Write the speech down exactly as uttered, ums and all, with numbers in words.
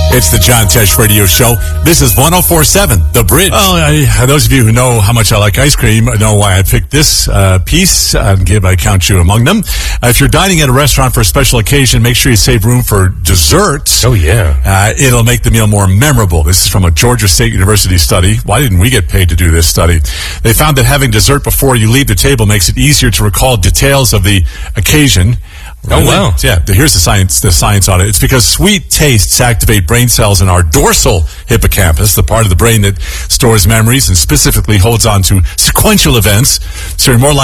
It's the John Tesh Radio Show. This is one oh four point seven, The Bridge. Well, I, those of you who know how much I like ice cream know why I picked this uh, piece, and give I count you among them. Uh, if you're dining at a restaurant for a special occasion, make sure you save room for desserts. Oh, yeah. Uh, it'll make the meal more memorable. This is from a Georgia State University study. Why didn't we get paid to do this study? They found that having dessert before you leave the table makes it easier to recall details of the occasion. Really? Oh, wow. Yeah, here's the science the science on it. It's because sweet tastes activate brain cells in our dorsal hippocampus, the part of the brain that stores memories and specifically holds on to sequential events, so you're more likely